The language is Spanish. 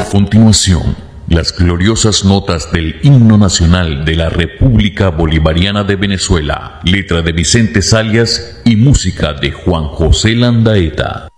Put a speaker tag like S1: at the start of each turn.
S1: continuación, las gloriosas notas del himno nacional de la República Bolivariana de Venezuela, letra de Vicente Zalias y música de Juan José Landaeta.